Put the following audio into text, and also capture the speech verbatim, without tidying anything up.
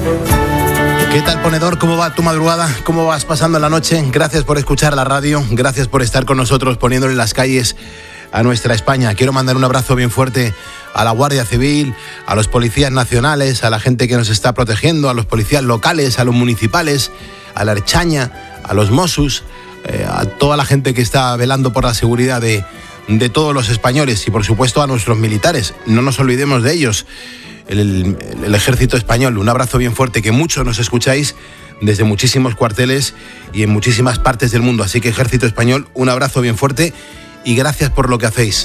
¿Qué tal, ponedor? ¿Cómo va tu madrugada? ¿Cómo vas pasando la noche? Gracias por escuchar la radio, gracias por estar con nosotros poniéndole las calles a nuestra España. Quiero mandar un abrazo bien fuerte a la Guardia Civil, a los policías nacionales, a la gente que nos está protegiendo, a los policías locales, a los municipales, a la Ertzaintza, a los Mossos, eh, a toda la gente que está velando por la seguridad de, de todos los españoles y, por supuesto, a nuestros militares. No nos olvidemos de ellos. El, el ejército español, un abrazo bien fuerte, que muchos nos escucháis desde muchísimos cuarteles y en muchísimas partes del mundo. Así que, ejército español, un abrazo bien fuerte y gracias por lo que hacéis.